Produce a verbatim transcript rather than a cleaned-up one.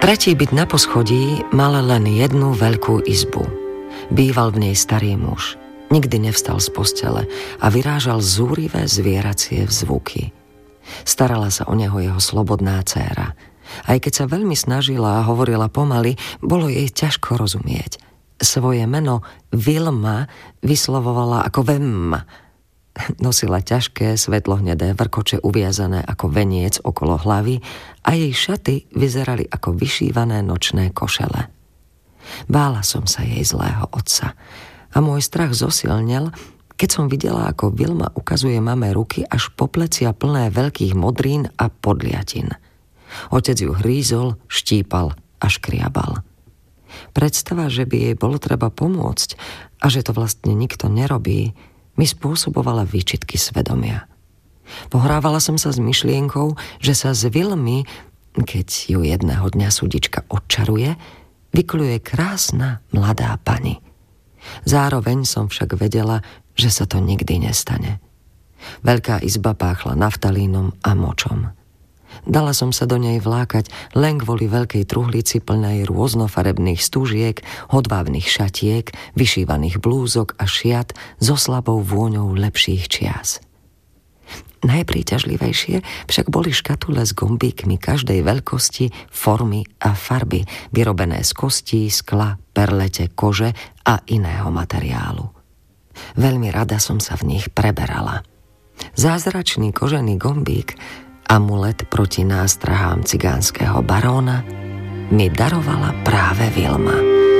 Tretí byt na poschodí mal len jednu veľkú izbu. Býval v nej starý muž. Nikdy nevstal z postele a vyrážal zúrivé zvieracie zvuky. Starala sa o neho jeho slobodná dcéra. Aj keď sa veľmi snažila a hovorila pomaly, bolo jej ťažko rozumieť. Svoje meno Vilma vyslovovala ako Vemma. Nosila ťažké, svetlohnedé vrkoče uviazané ako veniec okolo hlavy a jej šaty vyzerali ako vyšívané nočné košele. Bála som sa jej zlého otca a môj strach zosilnel, keď som videla, ako Vilma ukazuje mame ruky až po plecia plné veľkých modrín a podliatin. Otec ju hrízol, štípal a škriabal. Predstava, že by jej bolo treba pomôcť a že to vlastne nikto nerobí, mi spôsobovala výčitky svedomia. Pohrávala som sa s myšlienkou, že sa z Vilmy, keď ju jedného dňa súdička odčaruje, vykľuje krásna mladá pani. Zároveň som však vedela, že sa to nikdy nestane. Veľká izba páchla naftalínom a močom. Dala som sa do nej vlákať len kvôli veľkej truhlici plnej rôznofarebných stúžiek, hodvábnych šatiek, vyšívaných blúzok a šiat so slabou vôňou lepších čias. Najpríťažlivejšie však boli škatule s gombíkmi každej veľkosti, formy a farby, vyrobené z kostí, skla, perlete, kože a iného materiálu. Veľmi rada som sa v nich preberala. Zázračný kožený gombík, amulet proti nástrahám cigánskeho baróna, mi darovala práve Vilma.